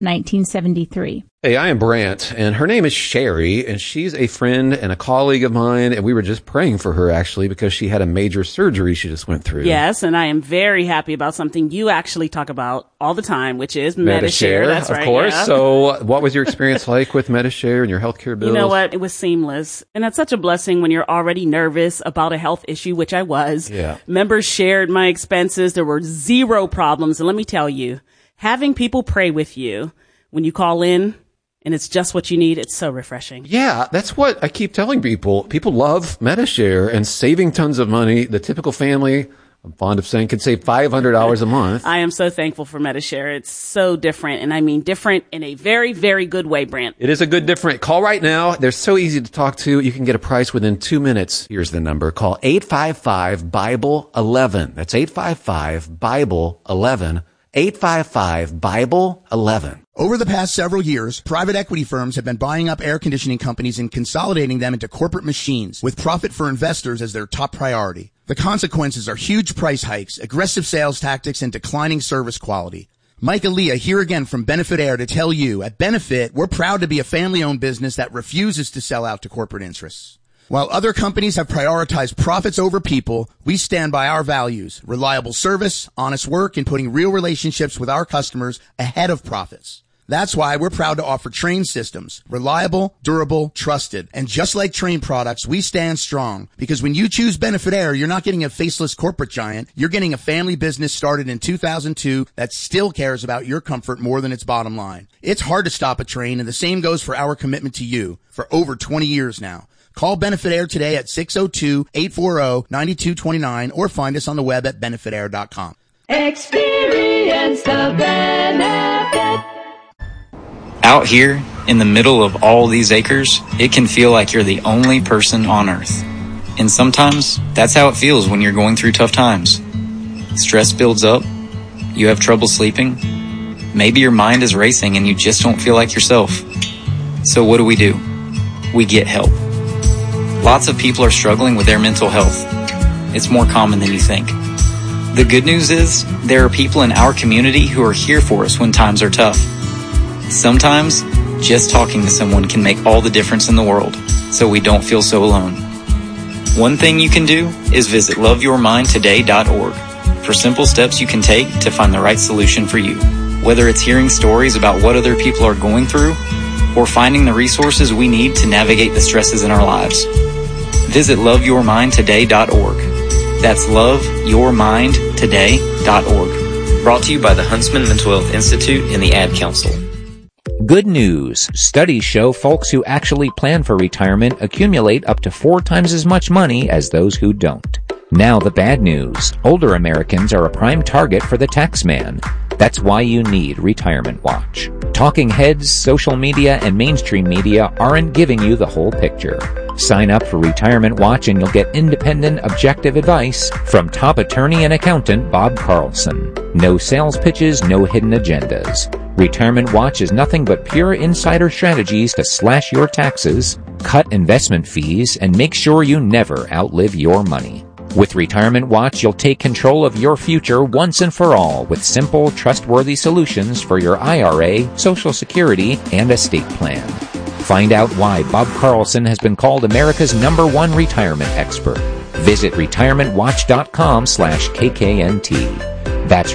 1973. Hey, I am Brant, and her name is Sherry, and she's a friend and a colleague of mine, and we were just praying for her, actually, because she had a major surgery she just went through. Yes, and I am very happy about something you actually talk about all the time, which is Medi-Share. That's right. Of course. Yeah. So what was your experience like with Medi-Share and your healthcare bills? You know what? It was seamless. And that's such a blessing when you're already nervous about a health issue, which I was. Yeah. Members shared my expenses. There were zero problems. And let me tell you, having people pray with you when you call in and it's just what you need, it's so refreshing. Yeah, that's what I keep telling people. People love Medi-Share and saving tons of money. The typical family, I'm fond of saying, could save $500 a month. I am so thankful for Medi-Share. It's so different, and I mean different in a very, very good way, Brant. It is a good different. Call right now. They're so easy to talk to. You can get a price within 2 minutes. Here's the number. Call 855-BIBLE-11. That's 855-BIBLE-11. 855-BIBLE-11. Over the past several years, private equity firms have been buying up air conditioning companies and consolidating them into corporate machines with profit for investors as their top priority. The consequences are huge price hikes, aggressive sales tactics, and declining service quality. Mike Aaliyah here again from Benefit Air to tell you, at Benefit, we're proud to be a family-owned business that refuses to sell out to corporate interests. While other companies have prioritized profits over people, we stand by our values, reliable service, honest work, and putting real relationships with our customers ahead of profits. That's why we're proud to offer Trane systems, reliable, durable, trusted. And just like Trane products, we stand strong because when you choose Benefit Air, you're not getting a faceless corporate giant. You're getting a family business started in 2002 that still cares about your comfort more than its bottom line. It's hard to stop a Trane, and the same goes for our commitment to you for over 20 years now. Call Benefit Air today at 602-840-9229 or find us on the web at benefitair.com. Experience the benefit. Out here, in the middle of all these acres, it can feel like you're the only person on Earth. And sometimes, that's how it feels when you're going through tough times. Stress builds up, you have trouble sleeping, maybe your mind is racing and you just don't feel like yourself. So what do? We get help. Lots of people are struggling with their mental health. It's more common than you think. The good news is, there are people in our community who are here for us when times are tough. Sometimes, just talking to someone can make all the difference in the world, so we don't feel so alone. One thing you can do is visit loveyourmindtoday.org for simple steps you can take to find the right solution for you. Whether it's hearing stories about what other people are going through, or finding the resources we need to navigate the stresses in our lives. Visit loveyourmindtoday.org. That's loveyourmindtoday.org. Brought to you by the Huntsman Mental Health Institute and the Ad Council. Good news. Studies show folks who actually plan for retirement accumulate up to 4 times as much money as those who don't. Now the bad news. Older Americans are a prime target for the tax man. That's why you need Retirement Watch. Talking heads, social media, and mainstream media aren't giving you the whole picture. Sign up for Retirement Watch and you'll get independent, objective advice from top attorney and accountant Bob Carlson. No sales pitches, no hidden agendas. Retirement Watch is nothing but pure insider strategies to slash your taxes, cut investment fees, and make sure you never outlive your money. With Retirement Watch, you'll take control of your future once and for all with simple, trustworthy solutions for your IRA, Social Security, and estate plan. Find out why Bob Carlson has been called America's #1 retirement expert. Visit retirementwatch.com/KKNT. That's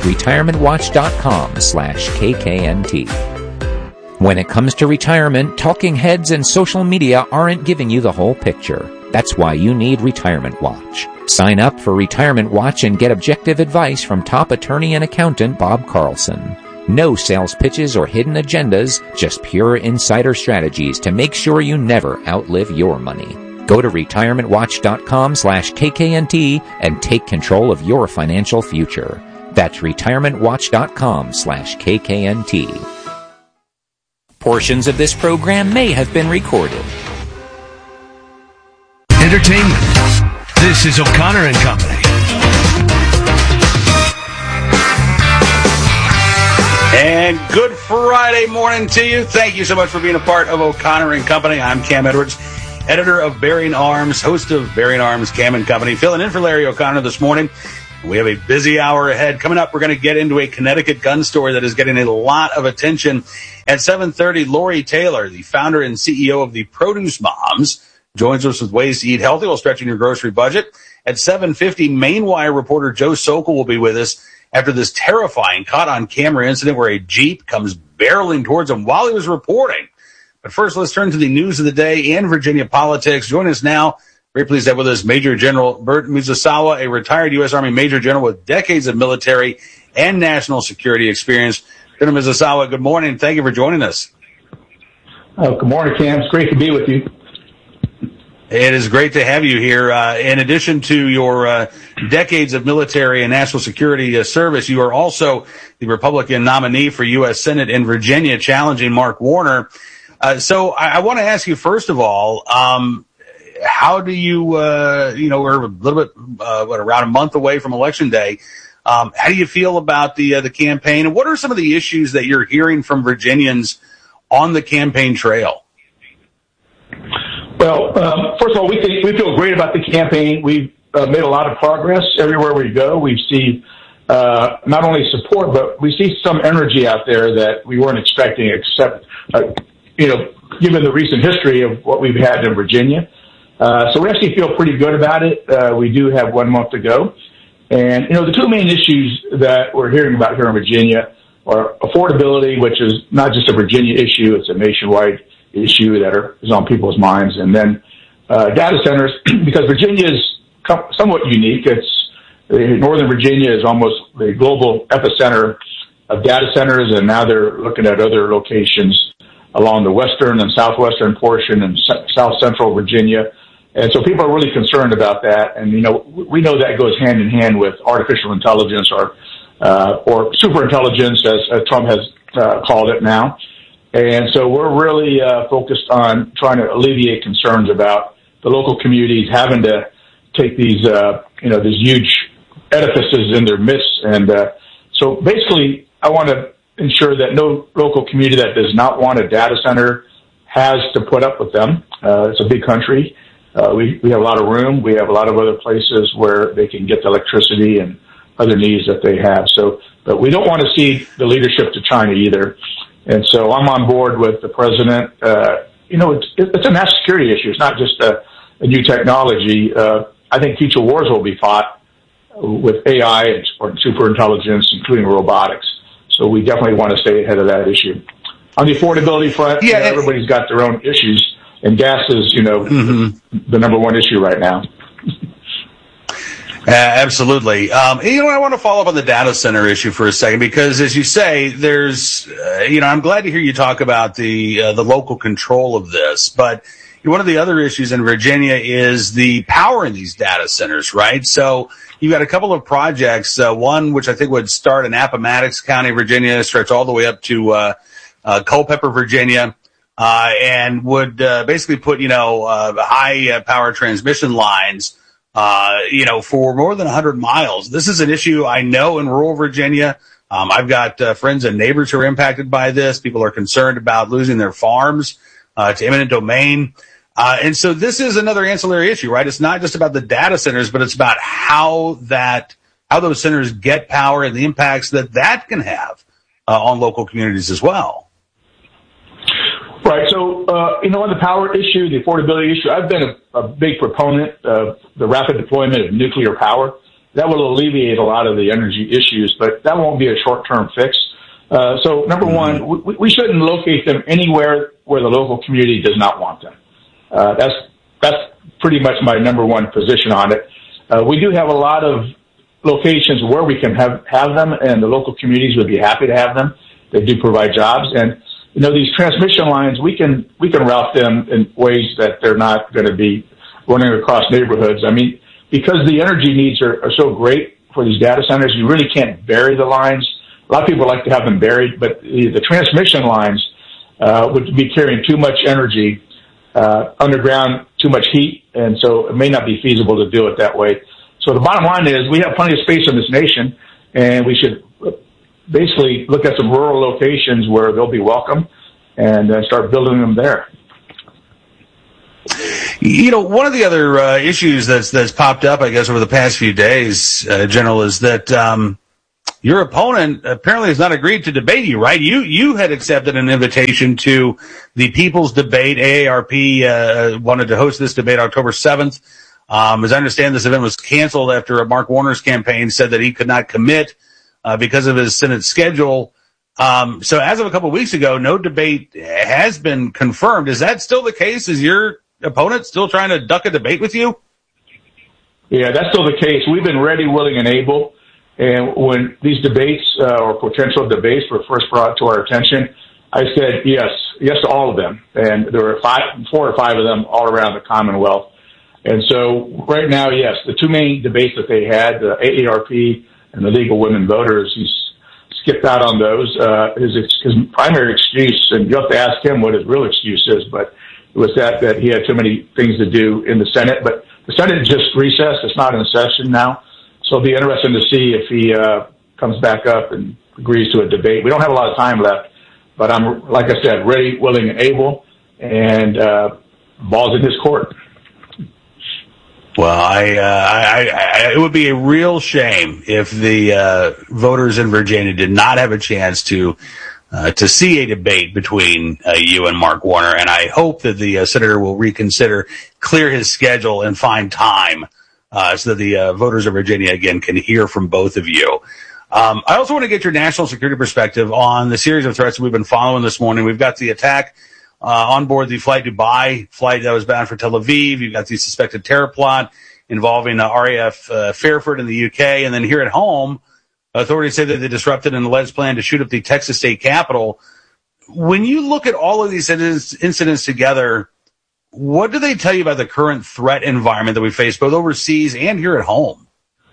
retirementwatch.com/KKNT. When it comes to retirement, talking heads and social media aren't giving you the whole picture. That's why you need Retirement Watch. Sign up for Retirement Watch and get objective advice from top attorney and accountant Bob Carlson. No sales pitches or hidden agendas, just pure insider strategies to make sure you never outlive your money. Go to retirementwatch.com/KKNT and take control of your financial future. That's retirementwatch.com/KKNT. Portions of this program may have been recorded. Entertainment. This is O'Connor and Company. And good Friday morning to you. Thank you so much for being a part of O'Connor and Company. I'm Cam Edwards, editor of Bearing Arms, host of Bearing Arms, Cam and Company, filling in for Larry O'Connor this morning. We have a busy hour ahead. Coming up, we're going to get into a Connecticut gun story that is getting a lot of attention. At 7:30, Lori Taylor, the founder and CEO of the Produce Moms, joins us with ways to eat healthy while stretching your grocery budget. At 7:50, Mainwire reporter Joe Sokol will be with us after this terrifying caught-on-camera incident where a Jeep comes barreling towards him while he was reporting. But first, let's turn to the news of the day and Virginia politics. Join us now. Very pleased to have with us Major General Burt Mizusawa, a retired U.S. Army Major General with decades of military and national security experience. General Mizusawa, good morning. Thank you for joining us. Good morning, Cam. It's great to be with you. It is great to have you here. In addition to your decades of military and national security service, you are also the Republican nominee for U.S. Senate in Virginia, challenging Mark Warner. So I want to ask you, first of all, how do you, we're a little bit, around a month away from Election Day. How do you feel about the campaign? And what are some of the issues that you're hearing from Virginians on the campaign trail? Well, first of all, we feel great about the campaign. We've made a lot of progress everywhere we go. We see not only support, but we see some energy out there that we weren't expecting, except, given the recent history of what we've had in Virginia. So we actually feel pretty good about it. We do have 1 month to go. And, the two main issues that we're hearing about here in Virginia are affordability, which is not just a Virginia issue, it's a nationwide issue that is on people's minds. And then data centers, because Virginia is somewhat unique. Northern Virginia is almost the global epicenter of data centers, and now they're looking at other locations along the western and southwestern portion and south central Virginia. And so people are really concerned about that. And, we know that goes hand in hand with artificial intelligence or super intelligence, as Trump has called it now. And so we're really focused on trying to alleviate concerns about the local communities having to take these, these huge edifices in their midst. And so basically, I want to ensure that no local community that does not want a data center has to put up with them. It's a big country. We have a lot of room. We have a lot of other places where they can get the electricity and other needs that they have. So, but we don't want to cede the leadership to China either. And so I'm on board with the president. It's a national security issue. It's not just a new technology. I think future wars will be fought with AI or super intelligence, including robotics. So we definitely want to stay ahead of that issue. On the affordability front, everybody's got their own issues, and gas is, the number one issue right now. Absolutely. I want to follow up on the data center issue for a second, because as you say, there's, I'm glad to hear you talk about the local control of this, but one of the other issues in Virginia is the power in these data centers, right? So you've got a couple of projects, one which I think would start in Appomattox County, Virginia, stretch all the way up to Culpeper, Virginia, and would basically put, high power transmission lines for more than 100 miles. This is an issue I know in rural Virginia. I've got friends and neighbors who are impacted by this. People are concerned about losing their farms to eminent domain. And so this is another ancillary issue, right? It's not just about the data centers, but it's about how those centers get power and the impacts that can have on local communities as well. Right. So, on the power issue, the affordability issue, I've been a big proponent of the rapid deployment of nuclear power. That will alleviate a lot of the energy issues, but that won't be a short-term fix. So, number one, we shouldn't locate them anywhere where the local community does not want them. That's pretty much my number one position on it. We do have a lot of locations where we can have them, and the local communities would be happy to have them. They do provide jobs, and these transmission lines, we can route them in ways that they're not going to be running across neighborhoods. I mean, because the energy needs are so great for these data centers, you really can't bury the lines. A lot of people like to have them buried, but the transmission lines would be carrying too much energy underground, too much heat, and so it may not be feasible to do it that way. So the bottom line is we have plenty of space in this nation, and we should basically look at some rural locations where they'll be welcome and start building them there. One of the other issues that's popped up, I guess, over the past few days, General, is that your opponent apparently has not agreed to debate you, right? You had accepted an invitation to the People's Debate. AARP wanted to host this debate October 7th. As I understand, this event was canceled after Mark Warner's campaign said that he could not commit because of his Senate schedule. So as of a couple of weeks ago, no debate has been confirmed. Is that still the case? Is your opponent still trying to duck a debate with you? Yeah, that's still the case. We've been ready, willing, and able. And when these debates or potential debates were first brought to our attention, I said yes to all of them. And there were 4 or 5 of them all around the Commonwealth. And so right now, yes, the 2 main debates that they had, the AARP and the League of Women Voters, he's skipped out on those. His primary excuse, and you have to ask him what his real excuse is, but it was that he had too many things to do in the Senate. But the Senate just recessed. It's not in session now. So it'll be interesting to see if he comes back up and agrees to a debate. We don't have a lot of time left, but I'm, like I said, ready, willing, and able, and ball's in his court. Well, it would be a real shame if the voters in Virginia did not have a chance to see a debate between you and Mark Warner, and I hope that the senator will reconsider, clear his schedule, and find time so that the voters of Virginia, again, can hear from both of you. I also want to get your national security perspective on the series of threats that we've been following this morning. We've got the attack on board the Flight Dubai flight that was bound for Tel Aviv. You've got the suspected terror plot involving RAF Fairford in the UK. And then here at home, authorities say that they disrupted an alleged plan to shoot up the Texas state capitol. When you look at all of these incidents together, what do they tell you about the current threat environment that we face both overseas and here at home?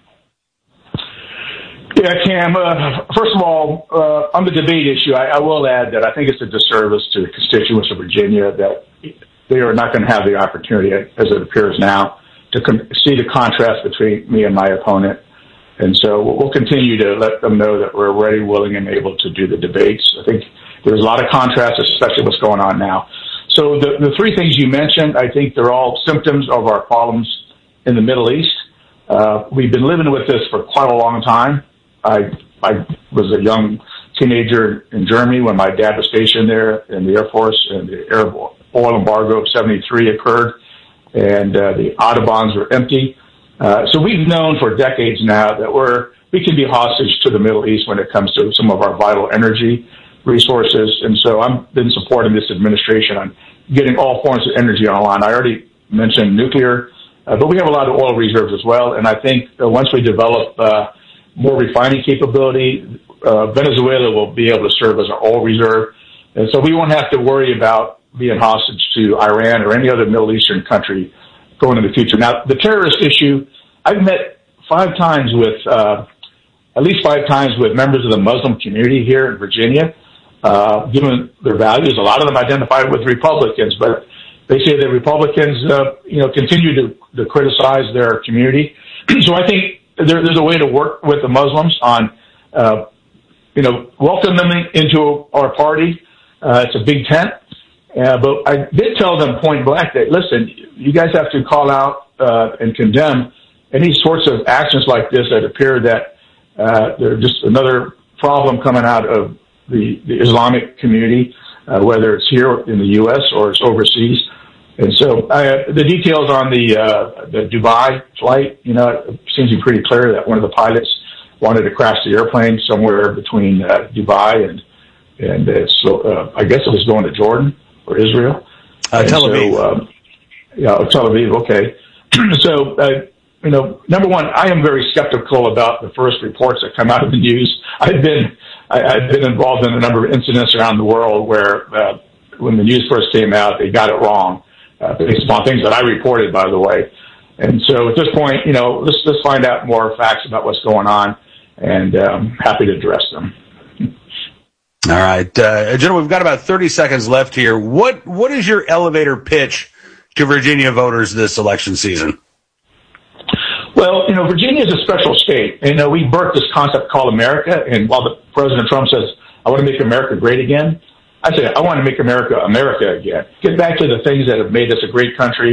Yeah, Cam, first of all, on the debate issue, I will add that I think it's a disservice to the constituents of Virginia that they are not going to have the opportunity, as it appears now, to see the contrast between me and my opponent. And so we'll continue to let them know that we're ready, willing, and able to do the debates. I think there's a lot of contrast, especially what's going on now. So the 3 things you mentioned, I think they're all symptoms of our problems in the Middle East. We've been living with this for quite a long time. I was a young teenager in Germany when my dad was stationed there in the Air Force, and the Arab oil embargo of 73 occurred, and the Autobahns were empty. So we've known for decades now that we can be hostage to the Middle East when it comes to some of our vital energy resources. And so I've been supporting this administration on getting all forms of energy online. I already mentioned nuclear, but we have a lot of oil reserves as well. And I think once we develop more refining capability, Venezuela will be able to serve as our oil reserve. And so we won't have to worry about being hostage to Iran or any other Middle Eastern country going in the future. Now, the terrorist issue, I've met at least five times with members of the Muslim community here in Virginia, given their values. A lot of them identify with Republicans, but they say that Republicans, continue to criticize their community. So I think there's a way to work with the Muslims on, welcome them into our party. It's a big tent. But I did tell them point blank that, listen, you guys have to call out and condemn any sorts of actions like this that appear that they're just another problem coming out of the Islamic community, whether it's here in the U.S. or it's overseas. And so the details on the Dubai flight, it seems to be pretty clear that one of the pilots wanted to crash the airplane somewhere between Dubai and I guess it was going to Jordan or Israel. Tel Aviv. Tel Aviv, okay. So, number one, I am very skeptical about the first reports that come out of the news. I've been involved in a number of incidents around the world where when the news first came out, they got it wrong, based upon things that I reported, by the way. And so at this point, let's find out more facts about what's going on, and I'm happy to address them. All right. Gentlemen, we've got about 30 seconds left here. What is your elevator pitch to Virginia voters this election season? Well, Virginia is a special state. We birthed this concept called America, and while President Trump says, I want to make America great again, I say, I want to make America again. Get back to the things that have made us a great country,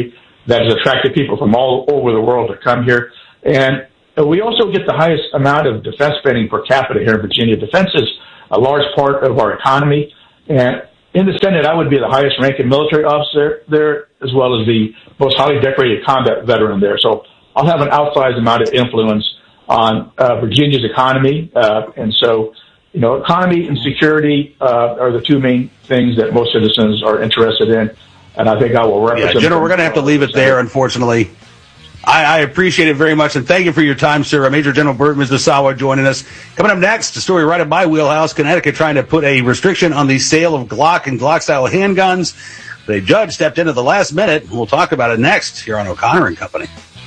that has attracted people from all over the world to come here. And we also get the highest amount of defense spending per capita here in Virginia. Defense is a large part of our economy. And in the Senate, I would be the highest ranking military officer there, as well as the most highly decorated combat veteran there. So I'll have an outsized amount of influence on Virginia's economy. And so, economy and security are the two main things that most citizens are interested in. And I think I will represent. Yeah, General, we're going to have to leave it there, unfortunately. I appreciate it very much, and thank you for your time, sir. Major General Burt Mizusawa joining us. Coming up next, a story right in my wheelhouse, Connecticut trying to put a restriction on the sale of Glock and Glock-style handguns. The judge stepped in at the last minute. We'll talk about it next here on O'Connor and Company.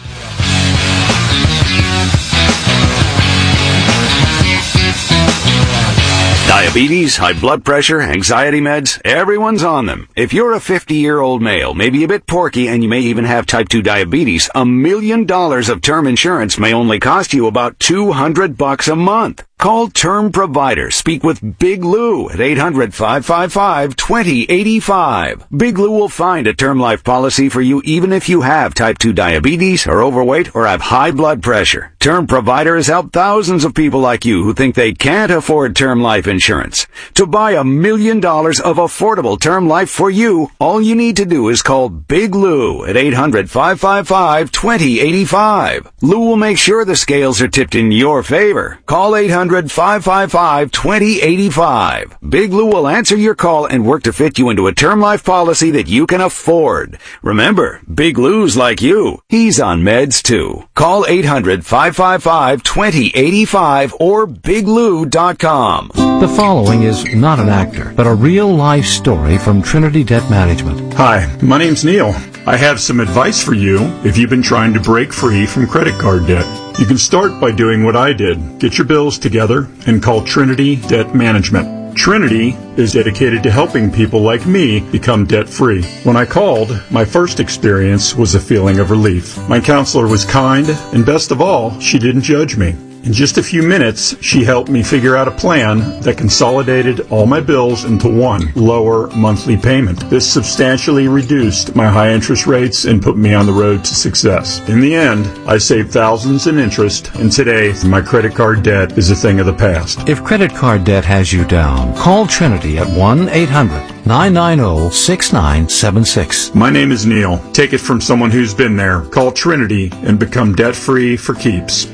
Diabetes, high blood pressure, anxiety meds, everyone's on them. If you're a 50-year-old male, maybe a bit porky, and you may even have type 2 diabetes, $1 million of term insurance may only cost you about $200 a month. Call Term Provider. Speak with Big Lou at 800-555-2085. Big Lou will find a term life policy for you even if you have type 2 diabetes, are overweight, or have high blood pressure. Term Provider has helped thousands of people like you who think they can't afford term life insurance. To buy $1 million of affordable term life for you, all you need to do is call Big Lou at 800-555-2085. Lou will make sure the scales are tipped in your favor. Call 800-555-2085. Big Lou will answer your call and work to fit you into a term life policy that you can afford. Remember, Big Lou's like you. He's on meds too. Call 800-555-2085 or biglou.com. The following is not an actor, but a real-life story from Trinity Debt Management. Hi, my name's Neil. I have some advice for you if you've been trying to break free from credit card debt. You can start by doing what I did. Get your bills together and call Trinity Debt Management. Trinity is dedicated to helping people like me become debt-free. When I called, my first experience was a feeling of relief. My counselor was kind, and best of all, she didn't judge me. In just a few minutes, she helped me figure out a plan that consolidated all my bills into one lower monthly payment. This substantially reduced my high interest rates and put me on the road to success. In the end, I saved thousands in interest, and today, my credit card debt is a thing of the past. If credit card debt has you down, call Trinity at 1-800-990-6976. My name is Neil. Take it from someone who's been there. Call Trinity and become debt-free for keeps.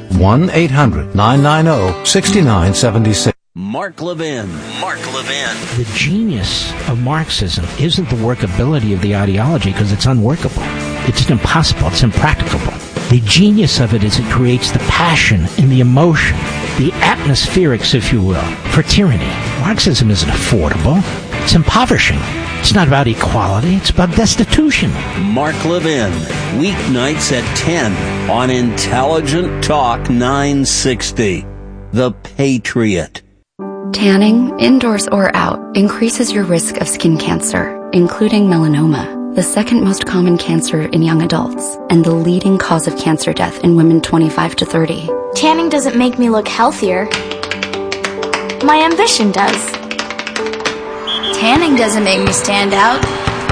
1-800-990-6976. Mark Levin. The genius of Marxism isn't the workability of the ideology, because it's unworkable. It's impossible. It's impracticable. The genius of it is it creates the passion and the emotion, the atmospherics, if you will, for tyranny. Marxism isn't affordable. It's impoverishing. It's not about equality. It's about destitution. Mark Levin, weeknights at 10 on Intelligent Talk 960. The Patriot. Tanning, indoors or out, increases your risk of skin cancer, including melanoma, the second most common cancer in young adults, and the leading cause of cancer death in women 25 to 30. Tanning doesn't make me look healthier. My ambition does. Tanning doesn't make me stand out.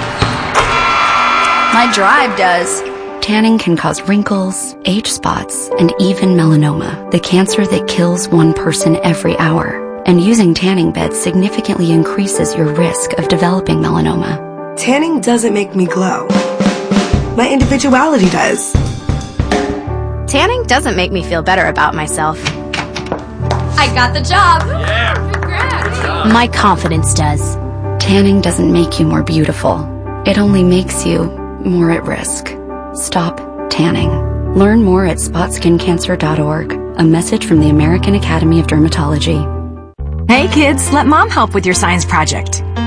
My drive does. Tanning can cause wrinkles, age spots, and even melanoma, the cancer that kills one person every hour. And using tanning beds significantly increases your risk of developing melanoma. Tanning doesn't make me glow. My individuality does. Tanning doesn't make me feel better about myself. I got the job. Yeah. Congrats. My confidence does. Tanning doesn't make you more beautiful. It only makes you more at risk. Stop tanning. Learn more at spotskincancer.org. A message from the American Academy of Dermatology. Hey kids, let mom help with your science project.